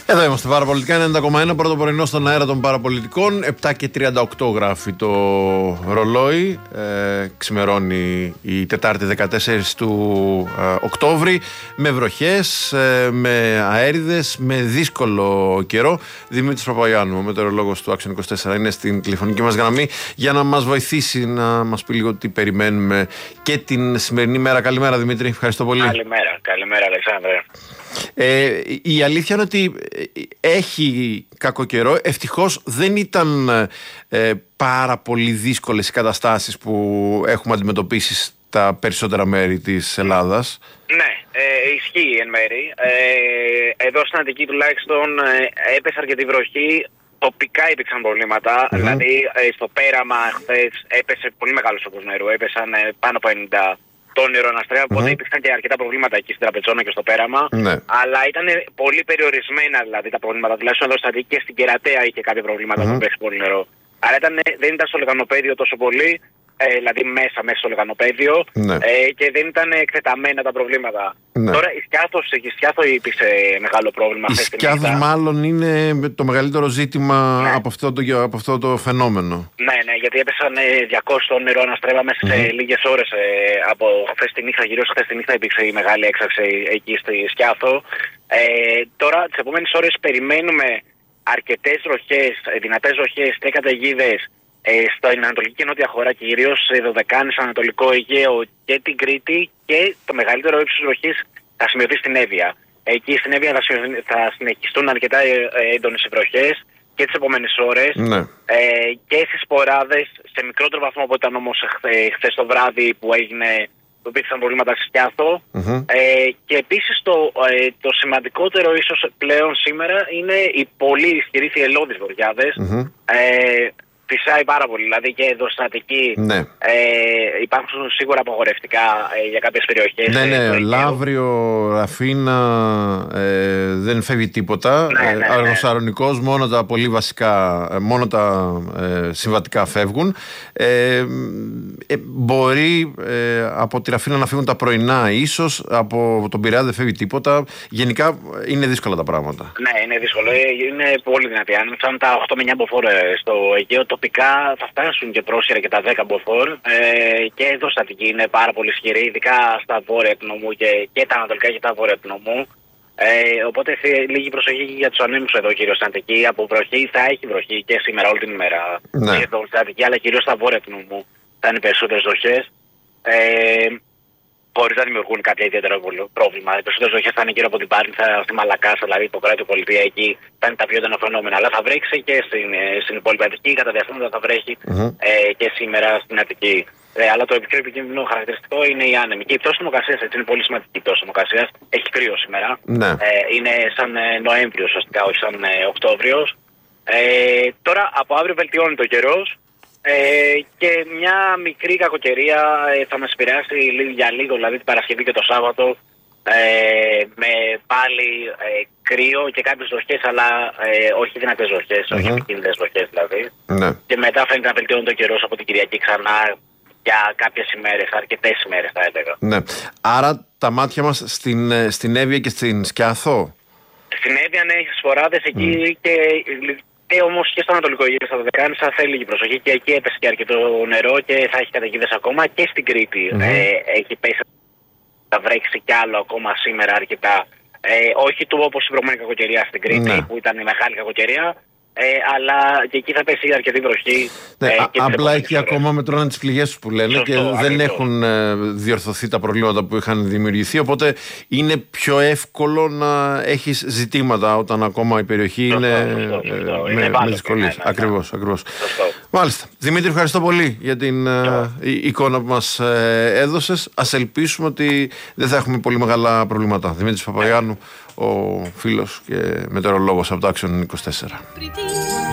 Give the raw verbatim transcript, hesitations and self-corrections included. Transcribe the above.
Εδώ είμαστε, Παραπολιτικά ενενήντα κόμμα ένα, πρώτο πρωινό στον αέρα των Παραπολιτικών. επτά και τριάντα οκτώ γράφει το ρολόι. Ε, ξημερώνει η Τετάρτη δεκατέσσερις του ε, Οκτώβρη, με βροχές, ε, με αέριδες, με δύσκολο καιρό. Δημήτρης Παπαγιάννου, ο μετεωρολόγος του Action είκοσι τέσσερα, είναι στην τηλεφωνική μας γραμμή για να μας βοηθήσει να μας πει λίγο τι περιμένουμε και την σημερινή μέρα. Καλημέρα, Δημήτρη, ευχαριστώ πολύ. Καλημέρα, καλημέρα, Αλεξάνδρε. Ε, η αλήθεια είναι ότι έχει κακό καιρό. Ευτυχώς δεν ήταν ε, πάρα πολύ δύσκολες οι καταστάσεις που έχουμε αντιμετωπίσει στα περισσότερα μέρη της Ελλάδας. Ναι, ε, ισχύει εν μέρη. Ε, εδώ στην Αττική τουλάχιστον ε, έπεσε αρκετή βροχή. Τοπικά υπήρξαν προβλήματα. Mm-hmm. Δηλαδή ε, στο πέραμα χθες έπεσε πολύ μεγάλος όγκος νερού. Έπεσαν ε, πάνω από ενενήντα τόνοι νεροαναστρέα, οπότε mm-hmm. υπήρχαν και αρκετά προβλήματα εκεί στην Τραπετσόνα και στο πέραμα. Ναι. Αλλά ήταν πολύ περιορισμένα δηλαδή τα προβλήματα. Τουλάχιστον εδώ στα Αττική και στην Κερατέα είχε κάποια προβλήματα mm-hmm. που πέσει πολύ νερό. Αλλά ήταν, δεν ήταν στο λεγανοπέδιο τόσο πολύ, ε, δηλαδή μέσα, μέσα στο λεγανοπέδιο, ναι. ε, και δεν ήταν εκτεταμένα τα προβλήματα. Ναι. Τώρα η Σκιάθος, η Σκιάθο υπήρξε μεγάλο πρόβλημα. Η Σκιάθος μάλλον είναι το μεγαλύτερο ζήτημα ναι. από, αυτό το, από αυτό το φαινόμενο. Ναι, ναι, γιατί έπεσαν διακόσια τόνοι νερό αναστρέβα μέσα σε mm-hmm. λίγες ώρες ε, από χθες τη νύχτα, γύρω χθες τη νύχτα υπήρξε η μεγάλη έξαρση εκεί στη Σκιάθο. Ε, τώρα τις επόμενες ώρες περιμένουμε αρκετές βροχές, δυνατές βροχές και καταιγίδες ε, στην Ανατολική και Νότια χώρα, κυρίως σε Δωδεκάνης, Ανατολικό Αιγαίο και την Κρήτη, και το μεγαλύτερο ύψος βροχής θα σημειωθεί στην Εύβοια. Εκεί στην Εύβοια θα, θα συνεχιστούν αρκετά έντονες βροχές και τις επόμενες ώρες, ναι. ε, και στις σποράδες, σε μικρότερο βαθμό από ήταν όμως χθες το βράδυ που έγινε, που υπήρξαν προβλήματα στη Σκιάθο. Mm-hmm. Ε, και επίσης το, ε, το σημαντικότερο ίσως πλέον σήμερα είναι οι πολύ ισχυροί θυελλώδεις βοριάδες. Mm-hmm. Ε, φυσάει πάρα πολύ, δηλαδή και εδώ στην Αττική ναι. ε, υπάρχουν σίγουρα απαγορευτικά ε, για κάποιες περιοχές. Ναι, ναι, ε, Λαύριο, Ραφίνα, ε, δεν φεύγει τίποτα. Ναι, ναι, Αργοσαρονικός, ναι. μόνο τα πολύ βασικά, μόνο τα ε, συμβατικά φεύγουν. Ε, ε, μπορεί ε, από τη Ραφίνα να φύγουν τα πρωινά, ίσως από τον Πειραιά δεν φεύγει τίποτα. Γενικά είναι δύσκολα τα πράγματα. Ναι, είναι δύσκολο. Είναι πολύ δυνατή. Αν φτάνουν τα οκτώ με εννιά μποφόρ στο Αιγαίο, τοπικά θα φτάσουν και πρόσχερα και τα δέκα μποφόρ. Ε, και εδώ στα Αττική είναι πάρα πολύ ισχυρή, ειδικά στα βόρεια του νομού και, και τα ανατολικά και τα βόρεια του νομού. Ε, οπότε λίγη προσοχή για τους ανέμους εδώ, κυρίως στην Αττική. Από βροχή θα έχει βροχή και σήμερα όλη την ημέρα. Ναι. Και εδώ στην Αττική, αλλά κυρίως στα βόρεια του νομού θα είναι περισσότερες βροχές. Ε, Χωρίς να δημιουργούν κάποιο ιδιαίτερο πρόβλημα. Οι περισσότερες βροχές θα είναι γύρω από την Πάρνηθα, στη Μαλακάσα, δηλαδή το κράτο πολιτεία, εκεί θα είναι τα πιο έντονα φαινόμενα. Αλλά θα βρέξει και στην, στην υπόλοιπη Αττική, κατά διαστήματα θα βρέχει mm-hmm. ε, και σήμερα στην Αττική. Ε, αλλά το πιο επικίνδυνο χαρακτηριστικό είναι η άνεμη. Και η πτώση θερμοκρασίας, έτσι είναι πολύ σημαντική η πτώση θερμοκρασίας. Έχει κρύο σήμερα. Ναι. Ε, είναι σαν Νοέμβριο ουσιαστικά, όχι σαν ε, Οκτώβριο. Ε, τώρα από αύριο βελτιώνει το καιρός. Ε, και μια μικρή κακοκαιρία ε, θα μας επηρεάσει για λίγο, δηλαδή την Παρασκευή και το Σάββατο, ε, με πάλι ε, κρύο και κάποιες βροχές, αλλά ε, όχι δυνατές βροχές, mm-hmm. όχι επικίνδυνες βροχές δηλαδή. Ναι. Και μετά φαίνεται να βελτιώνει το καιρός από την Κυριακή ξανά για κάποιες ημέρες, αρκετές ημέρες θα έλεγα. Ναι. Άρα τα μάτια μας στην, στην Εύβοια και στην Σκιάθο. Στην Εύβοια, ναι, στις φοράδες εκεί mm. και... Ε, όμως και στο Ανατολικό Αιγαίο στα Δωδεκάνησα θέλει λίγη προσοχή, και εκεί έπεσε και αρκετό νερό και θα έχει καταιγίδες ακόμα, και στην Κρήτη mm-hmm. ε, έχει πέσει, θα βρέξει κι άλλο ακόμα σήμερα αρκετά. Ε, όχι του όπως η προηγούμενη κακοκαιρία στην Κρήτη mm-hmm. που ήταν η μεγάλη κακοκαιρία, ε, αλλά και εκεί θα πέσει αρκετή βροχή. Ναι, ε, και απλά εκεί ώρες. Ακόμα μετρώναν τις πληγές που λένε. Σωστό, και δεν ακριβώς. έχουν ε, διορθωθεί τα προβλήματα που είχαν δημιουργηθεί, οπότε είναι πιο εύκολο να έχεις ζητήματα όταν ακόμα η περιοχή σωστό, είναι, σωστό, σωστό. Ε, είναι με, με δυσκολίες. Ναι, ναι, ακριβώς, ακριβώς. Μάλιστα. Δημήτρη, ευχαριστώ πολύ για την ε, εικόνα που μας ε, έδωσες. Ας ελπίσουμε ότι δεν θα έχουμε πολύ μεγάλα προβλήματα. Δημήτρης Παπαγιάννου, ο φίλος και μετεωρολόγος από το Action είκοσι τέσσερα.